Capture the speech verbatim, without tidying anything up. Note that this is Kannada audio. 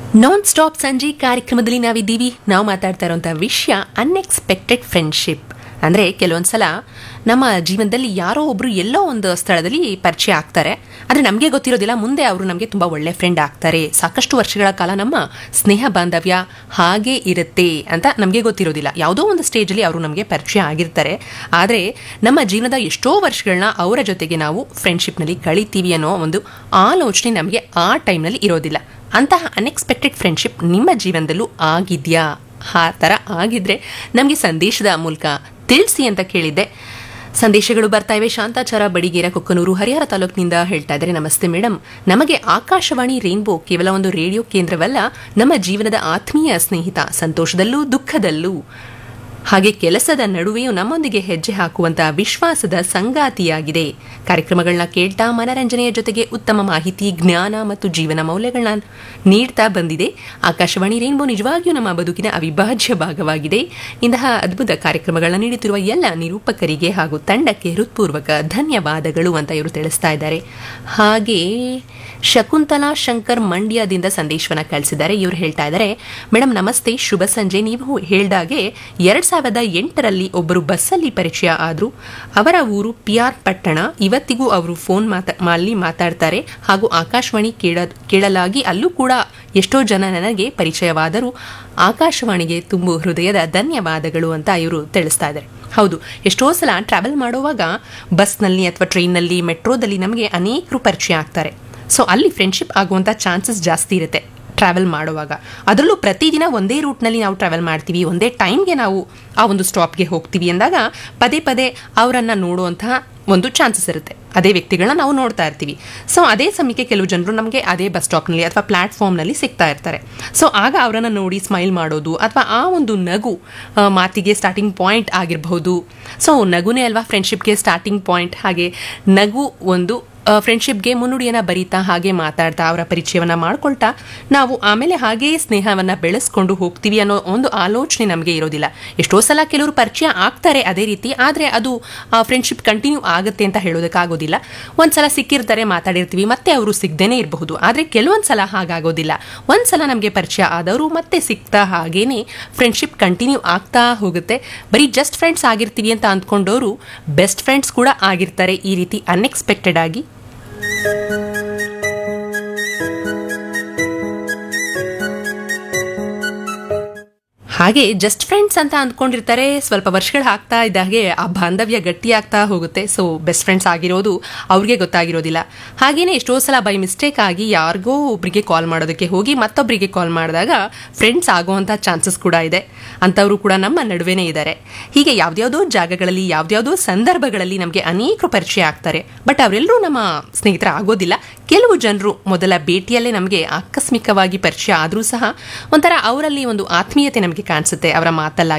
ನಾನ್ ಸ್ಟಾಪ್ ಸಂಜೆ ಕಾರ್ಯಕ್ರಮದಲ್ಲಿ ನಾವಿದ್ದೀವಿ. ನಾವು ಮಾತಾಡ್ತಾ ಇರೋಂಥ ವಿಷಯ ಅನ್ಎಕ್ಸ್ಪೆಕ್ಟೆಡ್ ಫ್ರೆಂಡ್ಶಿಪ್. ಅಂದರೆ ಕೆಲವೊಂದ್ಸಲ ನಮ್ಮ ಜೀವನದಲ್ಲಿ ಯಾರೋ ಒಬ್ಬರು ಎಲ್ಲೋ ಒಂದು ಸ್ಥಳದಲ್ಲಿ ಪರಿಚಯ ಆಗ್ತಾರೆ, ಆದರೆ ನಮಗೆ ಗೊತ್ತಿರೋದಿಲ್ಲ ಮುಂದೆ ಅವರು ನಮಗೆ ತುಂಬ ಒಳ್ಳೆ ಫ್ರೆಂಡ್ ಆಗ್ತಾರೆ, ಸಾಕಷ್ಟು ವರ್ಷಗಳ ಕಾಲ ನಮ್ಮ ಸ್ನೇಹ ಬಾಂಧವ್ಯ ಹಾಗೇ ಇರುತ್ತೆ ಅಂತ ನಮಗೆ ಗೊತ್ತಿರೋದಿಲ್ಲ. ಯಾವುದೋ ಒಂದು ಸ್ಟೇಜಲ್ಲಿ ಅವರು ನಮಗೆ ಪರಿಚಯ ಆಗಿರ್ತಾರೆ, ಆದರೆ ನಮ್ಮ ಜೀವನದ ಎಷ್ಟೋ ವರ್ಷಗಳನ್ನ ಅವರ ಜೊತೆಗೆ ನಾವು ಫ್ರೆಂಡ್ಶಿಪ್ನಲ್ಲಿ ಕಳಿತೀವಿ ಅನ್ನೋ ಒಂದು ಆಲೋಚನೆ ನಮಗೆ ಆ ಟೈಮ್ನಲ್ಲಿ ಇರೋದಿಲ್ಲ. ಅಂತಹ ಅನ್ಎಕ್ಸ್ಪೆಕ್ಟೆಡ್ ಫ್ರೆಂಡ್ಶಿಪ್ ನಿಮ್ಮ ಜೀವನದಲ್ಲೂ ಆಗಿದೆಯಾ? ಆ ಥರ ಆಗಿದ್ರೆ ನಮಗೆ ಸಂದೇಶದ ಮೂಲಕ ತಿಳಿಸಿ ಅಂತ ಕೇಳಿದ್ದೆ. ಸಂದೇಶಗಳು ಬರ್ತಾ ಇವೆ. ಶಾಂತಾಚಾರ ಬಡಿಗೇರ ಕೊಕ್ಕನೂರು ಹರಿಹರ ತಾಲೂಕಿನಿಂದ ಹೇಳ್ತಾ ಇದ್ದಾರೆ, ನಮಸ್ತೆ ಮೇಡಮ್, ನಮಗೆ ಆಕಾಶವಾಣಿ ರೇನ್ಬೋ ಕೇವಲ ಒಂದು ರೇಡಿಯೋ ಕೇಂದ್ರವಲ್ಲ, ನಮ್ಮ ಜೀವನದ ಆತ್ಮೀಯ ಸ್ನೇಹಿತ, ಸಂತೋಷದಲ್ಲೂ ದುಃಖದಲ್ಲೂ ಹಾಗೆ ಕೆಲಸದ ನಡುವೆಯೂ ನಮ್ಮೊಂದಿಗೆ ಹೆಜ್ಜೆ ಹಾಕುವಂತಹ ವಿಶ್ವಾಸದ ಸಂಗಾತಿಯಾಗಿದೆ. ಕಾರ್ಯಕ್ರಮಗಳನ್ನ ಕೇಳ್ತಾ ಮನರಂಜನೆಯ ಜೊತೆಗೆ ಉತ್ತಮ ಮಾಹಿತಿ, ಜ್ಞಾನ ಮತ್ತು ಜೀವನ ಮೌಲ್ಯಗಳನ್ನ ನೀಡ್ತಾ ಬಂದಿದೆ. ಆಕಾಶವಾಣಿ ರೇನ್ಬೋ ನಿಜವಾಗಿಯೂ ನಮ್ಮ ಬದುಕಿನ ಅವಿಭಾಜ್ಯ ಭಾಗವಾಗಿದೆ. ಇಂತಹ ಅದ್ಭುತ ಕಾರ್ಯಕ್ರಮಗಳನ್ನ ನೀಡುತ್ತಿರುವ ಎಲ್ಲ ನಿರೂಪಕರಿಗೆ ಹಾಗೂ ತಂಡಕ್ಕೆ ಹೃತ್ಪೂರ್ವಕ ಧನ್ಯವಾದಗಳು ಅಂತ ಇವರು ತಿಳಿಸ್ತಾ ಇದ್ದಾರೆ. ಹಾಗೆ ಶಕುಂತಲಾ ಶಂಕರ್ ಮಂಡ್ಯದಿಂದ ಸಂದೇಶವನ್ನ ಕಳಿಸಿದ್ದಾರೆ. ಇವರು ಹೇಳ್ತಾ ಇದ್ದಾರೆ, ಮೇಡಮ್ ನಮಸ್ತೆ, ಶುಭ ಸಂಜೆ. ನೀವು ಹೇಳ್ದಾಗೆ ಎರಡ್ ಸಾವಿರದ ಎಂಟರಲ್ಲಿ ಒಬ್ಬರು ಬಸ್ಸಲ್ಲಿ ಪರಿಚಯ ಆದ್ರು. ಅವರ ಊರು ಪಿ ಆರ್ ಪಟ್ಟಣ. ಇವತ್ತಿಗೂ ಅವರು ಫೋನ್ ಮಾತಾ ಅಲ್ಲಿ ಮಾತಾಡ್ತಾರೆ ಹಾಗೂ ಆಕಾಶವಾಣಿ ಕೇಳ ಕೇಳಲಾಗಿ ಅಲ್ಲೂ ಕೂಡ ಎಷ್ಟೋ ಜನ ನನಗೆ ಪರಿಚಯವಾದರು. ಆಕಾಶವಾಣಿಗೆ ತುಂಬು ಹೃದಯದ ಧನ್ಯವಾದಗಳು ಅಂತ ಇವರು ತಿಳಿಸ್ತಾ ಇದ್ದಾರೆ. ಹೌದು, ಎಷ್ಟೋ ಸಲ ಟ್ರಾವೆಲ್ ಮಾಡುವಾಗ ಬಸ್ನಲ್ಲಿ ಅಥವಾ ಟ್ರೈನ್ನಲ್ಲಿ, ಮೆಟ್ರೋದಲ್ಲಿ ನಮಗೆ ಅನೇಕರು ಪರಿಚಯ ಆಗ್ತಾರೆ. ಸೊ ಅಲ್ಲಿ ಫ್ರೆಂಡ್ಶಿಪ್ ಆಗುವಂಥ ಚಾನ್ಸಸ್ ಜಾಸ್ತಿ ಇರುತ್ತೆ ಟ್ರಾವೆಲ್ ಮಾಡುವಾಗ. ಅದರಲ್ಲೂ ಪ್ರತಿದಿನ ಒಂದೇ ರೂಟ್ನಲ್ಲಿ ನಾವು ಟ್ರಾವೆಲ್ ಮಾಡ್ತೀವಿ, ಒಂದೇ ಟೈಮ್ಗೆ ನಾವು ಆ ಒಂದು ಸ್ಟಾಪ್ಗೆ ಹೋಗ್ತೀವಿ ಅಂದಾಗ ಪದೇ ಪದೇ ಅವರನ್ನು ನೋಡುವಂತಹ ಒಂದು ಚಾನ್ಸಸ್ ಇರುತ್ತೆ. ಅದೇ ವ್ಯಕ್ತಿಗಳನ್ನ ನಾವು ನೋಡ್ತಾ ಇರ್ತೀವಿ. ಸೊ ಅದೇ ಸಮಯಕ್ಕೆ ಕೆಲವು ಜನರು ನಮಗೆ ಅದೇ ಬಸ್ ಸ್ಟಾಪ್ನಲ್ಲಿ ಅಥವಾ ಪ್ಲಾಟ್ಫಾರ್ಮ್ನಲ್ಲಿ ಸಿಗ್ತಾ ಇರ್ತಾರೆ. ಸೊ ಆಗ ಅವರನ್ನು ನೋಡಿ ಸ್ಮೈಲ್ ಮಾಡೋದು ಅಥವಾ ಆ ಒಂದು ನಗು ಮಾತಿಗೆ ಸ್ಟಾರ್ಟಿಂಗ್ ಪಾಯಿಂಟ್ ಆಗಿರಬಹುದು. ಸೊ ನಗುನೇ ಅಲ್ವಾ ಫ್ರೆಂಡ್ಶಿಪ್ಗೆ ಸ್ಟಾರ್ಟಿಂಗ್ ಪಾಯಿಂಟ್. ಹಾಗೆ ನಗು ಒಂದು ಫ್ರೆಂಡ್ಶಿಪ್ಗೆ ಮುನ್ನುಡಿಯನ್ನು ಬರೀತಾ ಹಾಗೆ ಮಾತಾಡ್ತಾ ಅವರ ಪರಿಚಯವನ್ನು ಮಾಡ್ಕೊಳ್ತಾ ನಾವು ಆಮೇಲೆ ಹಾಗೇ ಸ್ನೇಹವನ್ನು ಬೆಳೆಸ್ಕೊಂಡು ಹೋಗ್ತೀವಿ ಅನ್ನೋ ಒಂದು ಆಲೋಚನೆ ನಮಗೆ ಇರೋದಿಲ್ಲ. ಎಷ್ಟೋ ಸಲ ಕೆಲವರು ಪರಿಚಯ ಆಗ್ತಾರೆ ಅದೇ ರೀತಿ, ಆದರೆ ಅದು ಫ್ರೆಂಡ್ಶಿಪ್ ಕಂಟಿನ್ಯೂ ಆಗುತ್ತೆ ಅಂತ ಹೇಳೋದಕ್ಕಾಗೋದಿಲ್ಲ. ಒಂದ್ಸಲ ಸಿಕ್ಕಿರ್ತಾರೆ, ಮಾತಾಡಿರ್ತೀವಿ, ಮತ್ತೆ ಅವರು ಸಿಗದೇನೆ ಇರಬಹುದು. ಆದರೆ ಕೆಲವೊಂದು ಸಲ ಹಾಗಾಗೋದಿಲ್ಲ. ಒಂದ್ಸಲ ನಮಗೆ ಪರಿಚಯ ಆದವರು ಮತ್ತೆ ಸಿಗ್ತಾ ಹಾಗೇನೆ ಫ್ರೆಂಡ್ಶಿಪ್ ಕಂಟಿನ್ಯೂ ಆಗ್ತಾ ಹೋಗುತ್ತೆ. ಬರೀ ಜಸ್ಟ್ ಫ್ರೆಂಡ್ಸ್ ಆಗಿರ್ತೀವಿ ಅಂತ ಅಂದ್ಕೊಂಡವರು ಬೆಸ್ಟ್ ಫ್ರೆಂಡ್ಸ್ ಕೂಡ ಆಗಿರ್ತಾರೆ ಈ ರೀತಿ ಅನ್ಎಕ್ಸ್ಪೆಕ್ಟೆಡ್ ಆಗಿ. ಹಾಗೆ ಜಸ್ಟ್ ಫ್ರೆಂಡ್ಸ್ ಅಂತ ಅಂದ್ಕೊಂಡಿರ್ತಾರೆ, ಸ್ವಲ್ಪ ವರ್ಷಗಳು ಆಗ್ತಾ ಇದ್ದ ಹಾಗೆ ಆ ಬಾಂಧವ್ಯ ಗಟ್ಟಿ ಆಗ್ತಾ ಹೋಗುತ್ತೆ. ಸೊ ಬೆಸ್ಟ್ ಫ್ರೆಂಡ್ಸ್ ಆಗಿರೋದು ಅವ್ರಿಗೆ ಗೊತ್ತಾಗಿರೋದಿಲ್ಲ. ಹಾಗೇನೆ ಎಷ್ಟೋ ಸಲ ಬೈ ಮಿಸ್ಟೇಕ್ ಆಗಿ ಯಾರಿಗೋ ಒಬ್ರಿಗೆ ಕಾಲ್ ಮಾಡೋದಕ್ಕೆ ಹೋಗಿ ಮತ್ತೊಬ್ಬರಿಗೆ ಕಾಲ್ ಮಾಡಿದಾಗ ಫ್ರೆಂಡ್ಸ್ ಆಗುವಂಥ ಚಾನ್ಸಸ್ ಕೂಡ ಇದೆ. ಅಂಥವರು ಕೂಡ ನಮ್ಮ ನಡುವೆನೇ ಇದ್ದಾರೆ. ಹೀಗೆ ಯಾವ್ದ್ಯಾವುದೋ ಜಾಗಗಳಲ್ಲಿ ಯಾವ್ದ್ಯಾವುದೋ ಸಂದರ್ಭಗಳಲ್ಲಿ ನಮಗೆ ಅನೇಕರು ಪರಿಚಯ ಆಗ್ತಾರೆ, ಬಟ್ ಅವರೆಲ್ಲರೂ ನಮ್ಮ ಸ್ನೇಹಿತರ ಆಗೋದಿಲ್ಲ. ಕೆಲವು ಜನರು ಮೊದಲ ಭೇಟಿಯಲ್ಲೇ ನಮಗೆ ಆಕಸ್ಮಿಕವಾಗಿ ಪರಿಚಯ ಆದರೂ ಸಹ ಒಂಥರ ಅವರಲ್ಲಿ ಒಂದು ಆತ್ಮೀಯತೆ ನಮಗೆ ಕಾಣಿಸುತ್ತೆ. ಅವರ ಮಾತ